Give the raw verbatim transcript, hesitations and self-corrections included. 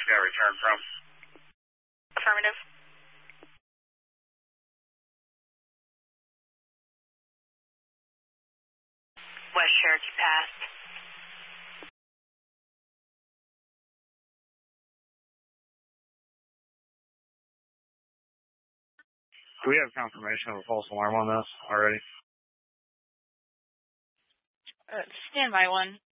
this guy returned from? Affirmative. West Cherokee passed. Do we have confirmation of a false alarm on this already? Uh, stand by one.